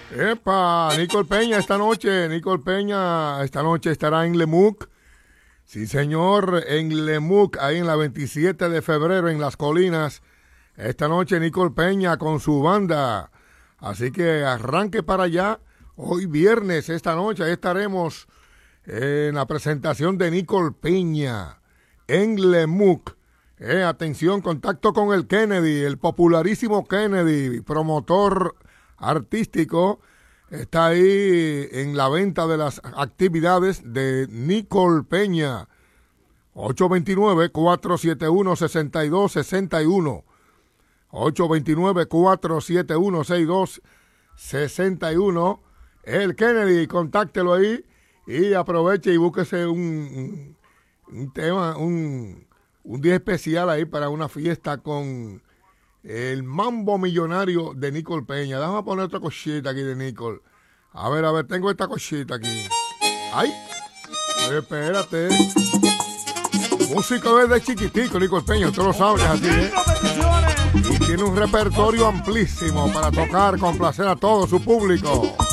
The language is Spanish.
Epa, Nicole Peña esta noche. Nicole Peña esta noche estará en Lemuc. Sí, señor, en Lemuc, ahí en la 27 de febrero, en Las Colinas. Esta noche Nicole Peña con su banda. Así que arranque para allá. Hoy viernes, esta noche, ahí estaremos en la presentación de Nicole Peña en Lemuc. Atención, contacto con el Kennedy, el popularísimo Kennedy, promotor artístico. Está ahí en la venta de las actividades de Nicole Peña. 829-471-6261. 829-471-6261. El Kennedy, contáctelo ahí y aproveche y búsquese un tema, un día especial ahí para una fiesta con el Mambo Millonario de Nicole Peña. Déjame poner otra cosita aquí de Nicole. A ver, tengo esta cosita aquí. ¡Ay! Espérate. Músico desde chiquitico, Nicole Peña, usted lo sabe que es así, ¿eh? Y tiene un repertorio amplísimo para tocar, complacer a todo su público.